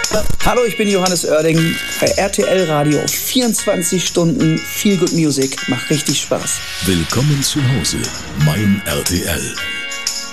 Hallo, ich bin Johannes Oerding bei RTL Radio. 24 Stunden Feel Good Music. Macht richtig Spaß. Willkommen zu Hause, mein RTL.